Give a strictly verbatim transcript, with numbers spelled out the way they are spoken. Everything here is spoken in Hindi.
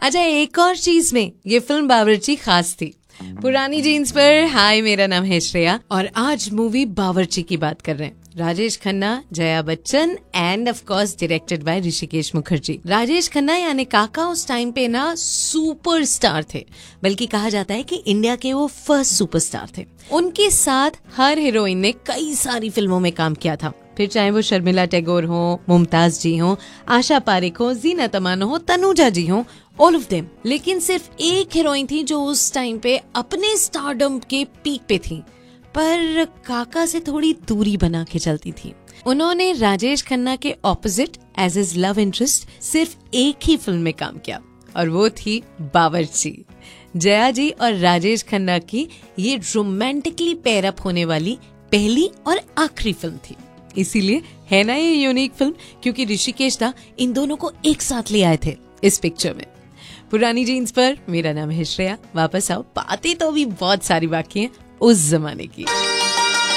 अच्छा, एक और चीज में ये फिल्म बावर्ची खास थी। पुरानी जीन्स पर हाय, मेरा नाम है श्रेया और आज मूवी बावर्ची की बात कर रहे हैं। Rajesh Khanna, Jaya Bachchan end of course directed by Rishikesh Mukherjee. Rajesh Khanna यानी काका उस टाइम पे ना सुपरस्टार थे, बल्कि कहा जाता है कि इंडिया के वो फर्स्ट सुपरस्टार थे। उनके साथ हर हीरोइन ने कई सारी फिल्मों में काम किया था, फिर चाहे वो शर्मिला टैगोर हो, मुमताज जी हो, आशा पारेख हो, जीनत अमान हो, तनुजा जी हो, ऑल ऑफ देम। लेकिन सिर्फ एक हीरोइन थी जो उस टाइम पे अपने स्टारडम के पीक पे थी, पर काका से थोड़ी दूरी बना के चलती थी। उन्होंने राजेश खन्ना के opposite as his love interest सिर्फ एक ही फिल्म में काम किया और वो थी बावर्ची। जया जी और राजेश खन्ना की ये रोमांटिकली पेयर अप होने वाली पहली और आखिरी फिल्म थी। इसीलिए है ना ये यूनिक फिल्म, क्योंकि ऋषिकेश दा इन दोनों को एक साथ ले आए थे इस पिक्चर में। पुरानी जीन्स पर मेरा नाम है श्रेया। वापस आओ, बातें तो अभी बहुत सारी बाकी हैं उस जमाने की।